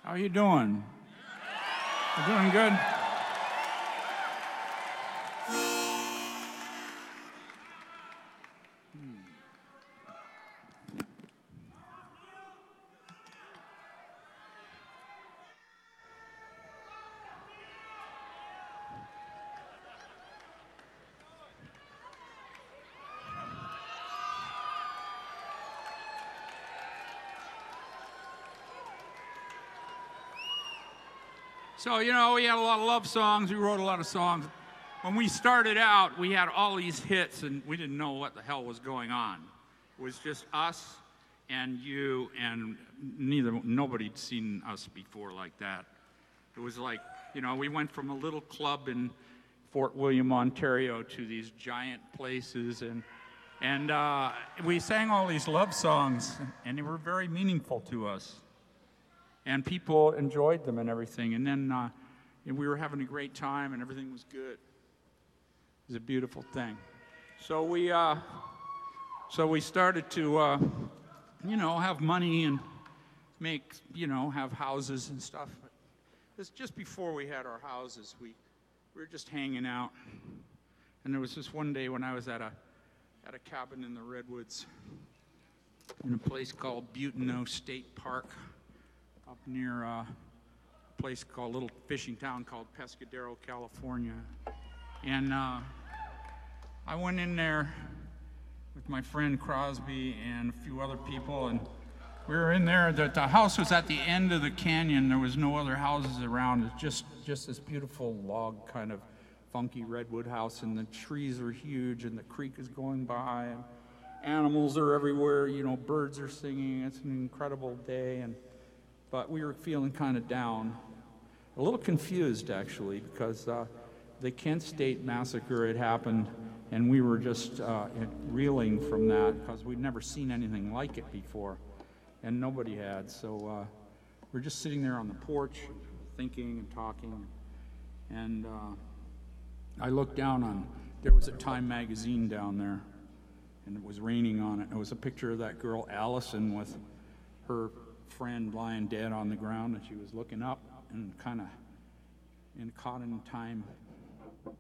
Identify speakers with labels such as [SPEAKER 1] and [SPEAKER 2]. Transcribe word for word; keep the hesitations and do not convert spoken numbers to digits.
[SPEAKER 1] How you doing? You doing good? So, you know, we had a lot of love songs. We wrote a lot of songs. When we started out, we had all these hits, and we didn't know what the hell was going on. It was just us and you, and neither nobody'd seen us before like that. It was like, you know, we went from a little club in Fort William, Ontario, to these giant places, and and uh, we sang all these love songs, and they were very meaningful to us. And people enjoyed them and everything. And then uh, and we were having a great time, and everything was good. It was a beautiful thing. So we, uh, so we started to, uh, you know, have money and make, you know, have houses and stuff. It was just before we had our houses. We, we were just hanging out. And there was this one day when I was at a, at a cabin in the Redwoods in a place called Butano State Park, up near uh, a place called, a little fishing town called Pescadero, California. And uh, I went in there with my friend Crosby and a few other people, and we were in there. The, the house was at the end of the canyon. There was no other houses around. It's just, just this beautiful log kind of funky redwood house, and the trees are huge, and the creek is going by, and animals are everywhere. You know, birds are singing. It's an incredible day, and but we were feeling kind of down, a little confused actually, because uh, the Kent State Massacre had happened, and we were just uh, reeling from that because we'd never seen anything like it before, and nobody had. So uh, we're just sitting there on the porch, thinking and talking, and uh, I looked down on, there was a Time magazine down there, and it was raining on it. It was a picture of that girl Allison with her friend lying dead on the ground, and she was looking up and kind of and caught in Time